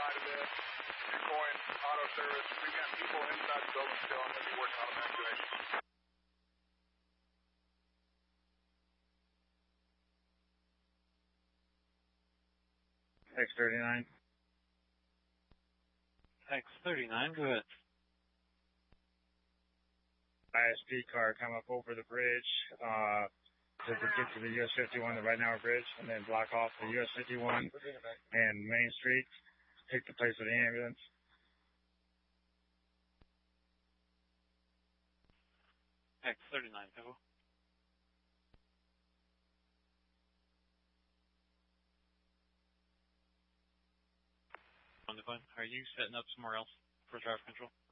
outside of this. You're going auto service. We've got people inside the building still. I'm going to be working on evacuation. X39. X39, go ahead. ISP car come up over the bridge to get to the US 51, the Right Now Bridge, and then block off the US 51 and Main Street, take the place of the ambulance. X39, go. On the phone, are you setting up somewhere else for traffic control?